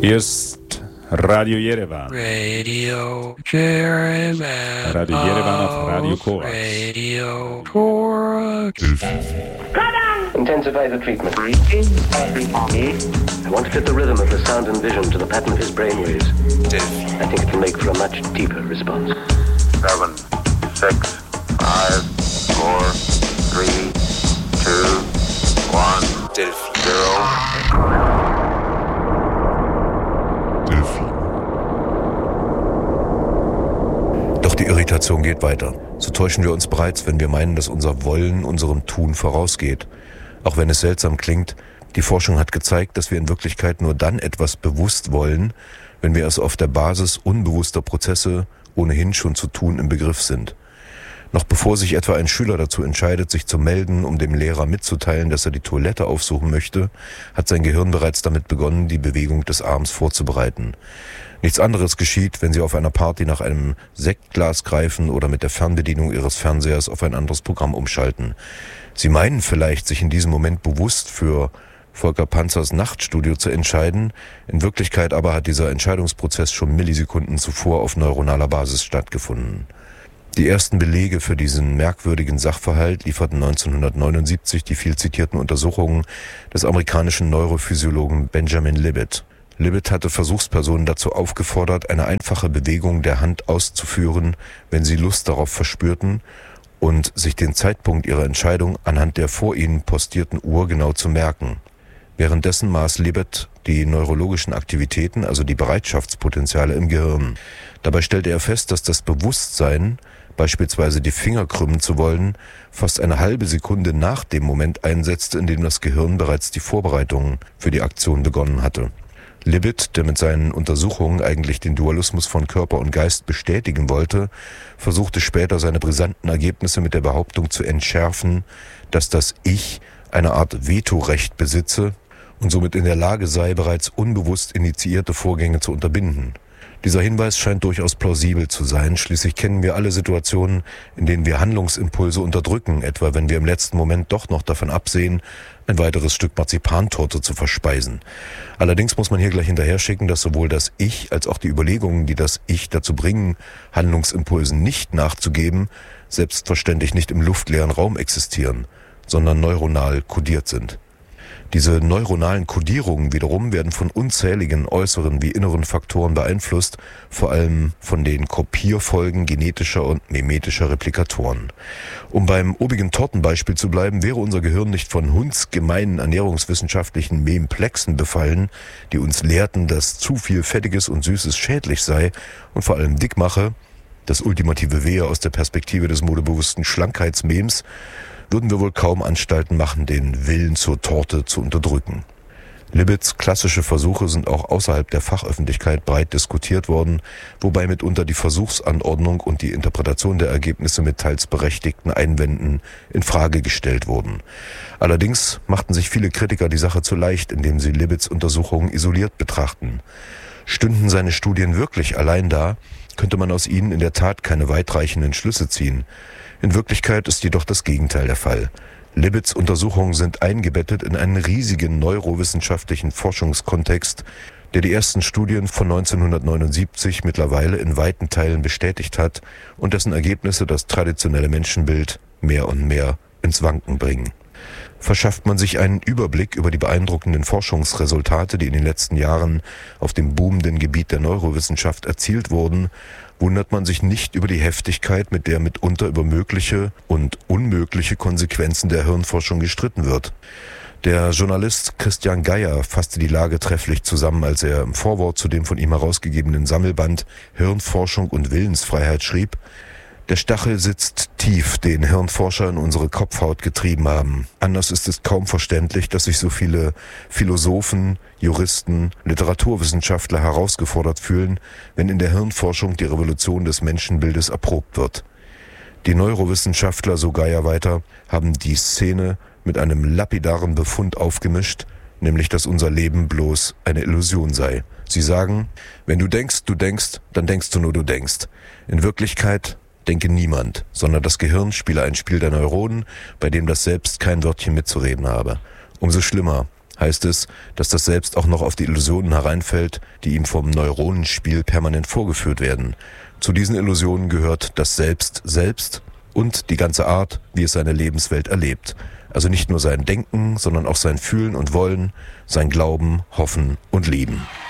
Hier ist Radio Yerevan. Radio Yerevan. Radio Yerevan auf Radio Korax. Radio Korax. Intensify the treatment. I want to fit the rhythm of the sound and vision to the pattern of his brainwaves. I think it will make for a much deeper response. 7, 6, 5, 4, 3, 2, 1, 0. Doch die Irritation geht weiter. So täuschen wir uns bereits, wenn wir meinen, dass unser Wollen unserem Tun vorausgeht. Auch wenn es seltsam klingt, die Forschung hat gezeigt, dass wir in Wirklichkeit nur dann etwas bewusst wollen, wenn wir es auf der Basis unbewusster Prozesse ohnehin schon zu tun im Begriff sind. Noch bevor sich etwa ein Schüler dazu entscheidet, sich zu melden, um dem Lehrer mitzuteilen, dass er die Toilette aufsuchen möchte, hat sein Gehirn bereits damit begonnen, die Bewegung des Arms vorzubereiten. Nichts anderes geschieht, wenn Sie auf einer Party nach einem Sektglas greifen oder mit der Fernbedienung Ihres Fernsehers auf ein anderes Programm umschalten. Sie meinen vielleicht, sich in diesem Moment bewusst für Volker Panzers Nachtstudio zu entscheiden. In Wirklichkeit aber hat dieser Entscheidungsprozess schon Millisekunden zuvor auf neuronaler Basis stattgefunden. Die ersten Belege für diesen merkwürdigen Sachverhalt lieferten 1979 die viel zitierten Untersuchungen des amerikanischen Neurophysiologen Benjamin Libet. Libet hatte Versuchspersonen dazu aufgefordert, eine einfache Bewegung der Hand auszuführen, wenn sie Lust darauf verspürten, und sich den Zeitpunkt ihrer Entscheidung anhand der vor ihnen postierten Uhr genau zu merken. Währenddessen maß Libet die neurologischen Aktivitäten, also die Bereitschaftspotenziale im Gehirn. Dabei stellte er fest, dass das Bewusstsein, beispielsweise die Finger krümmen zu wollen, fast eine halbe Sekunde nach dem Moment einsetzte, in dem das Gehirn bereits die Vorbereitungen für die Aktion begonnen hatte. Libet, der mit seinen Untersuchungen eigentlich den Dualismus von Körper und Geist bestätigen wollte, versuchte später seine brisanten Ergebnisse mit der Behauptung zu entschärfen, dass das Ich eine Art Vetorecht besitze und somit in der Lage sei, bereits unbewusst initiierte Vorgänge zu unterbinden. Dieser Hinweis scheint durchaus plausibel zu sein. Schließlich kennen wir alle Situationen, in denen wir Handlungsimpulse unterdrücken, etwa wenn wir im letzten Moment doch noch davon absehen, ein weiteres Stück Marzipantorte zu verspeisen. Allerdings muss man hier gleich hinterher schicken, dass sowohl das Ich als auch die Überlegungen, die das Ich dazu bringen, Handlungsimpulsen nicht nachzugeben, selbstverständlich nicht im luftleeren Raum existieren, sondern neuronal kodiert sind. Diese neuronalen Kodierungen wiederum werden von unzähligen äußeren wie inneren Faktoren beeinflusst, vor allem von den Kopierfolgen genetischer und mimetischer Replikatoren. Um beim obigen Tortenbeispiel zu bleiben, wäre unser Gehirn nicht von hundsgemeinen ernährungswissenschaftlichen Memplexen befallen, die uns lehrten, dass zu viel Fettiges und Süßes schädlich sei und vor allem dick mache, das ultimative Wehe aus der Perspektive des modebewussten Schlankheitsmemes, würden wir wohl kaum Anstalten machen, den Willen zur Torte zu unterdrücken. Libets klassische Versuche sind auch außerhalb der Fachöffentlichkeit breit diskutiert worden, wobei mitunter die Versuchsanordnung und die Interpretation der Ergebnisse mit teils berechtigten Einwänden in Frage gestellt wurden. Allerdings machten sich viele Kritiker die Sache zu leicht, indem sie Libets Untersuchungen isoliert betrachten. Stünden seine Studien wirklich allein da, könnte man aus ihnen in der Tat keine weitreichenden Schlüsse ziehen. In Wirklichkeit ist jedoch das Gegenteil der Fall. Libets Untersuchungen sind eingebettet in einen riesigen neurowissenschaftlichen Forschungskontext, der die ersten Studien von 1979 mittlerweile in weiten Teilen bestätigt hat und dessen Ergebnisse das traditionelle Menschenbild mehr und mehr ins Wanken bringen. Verschafft man sich einen Überblick über die beeindruckenden Forschungsresultate, die in den letzten Jahren auf dem boomenden Gebiet der Neurowissenschaft erzielt wurden, wundert man sich nicht über die Heftigkeit, mit der mitunter über mögliche und unmögliche Konsequenzen der Hirnforschung gestritten wird. Der Journalist Christian Geier fasste die Lage trefflich zusammen, als er im Vorwort zu dem von ihm herausgegebenen Sammelband Hirnforschung und Willensfreiheit schrieb: Der Stachel sitzt tief, den Hirnforscher in unsere Kopfhaut getrieben haben. Anders ist es kaum verständlich, dass sich so viele Philosophen, Juristen, Literaturwissenschaftler herausgefordert fühlen, wenn in der Hirnforschung die Revolution des Menschenbildes erprobt wird. Die Neurowissenschaftler, so Geier weiter, haben die Szene mit einem lapidaren Befund aufgemischt, nämlich dass unser Leben bloß eine Illusion sei. Sie sagen, wenn du denkst, dann denkst du nur, du denkst. In Wirklichkeit denke niemand, sondern das Gehirn spiele ein Spiel der Neuronen, bei dem das Selbst kein Wörtchen mitzureden habe. Umso schlimmer heißt es, dass das Selbst auch noch auf die Illusionen hereinfällt, die ihm vom Neuronenspiel permanent vorgeführt werden. Zu diesen Illusionen gehört das Selbst selbst und die ganze Art, wie es seine Lebenswelt erlebt. Also nicht nur sein Denken, sondern auch sein Fühlen und Wollen, sein Glauben, Hoffen und Lieben.